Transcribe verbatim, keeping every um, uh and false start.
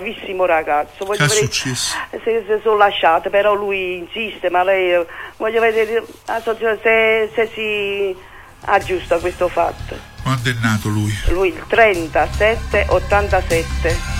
bravissimo ragazzo. Voglio che è vedere successo? se, se sono lasciate, però lui insiste, ma lei voglio vedere se, se si aggiusta questo fatto. Quando è nato lui? Lui il trentasette ottantasette.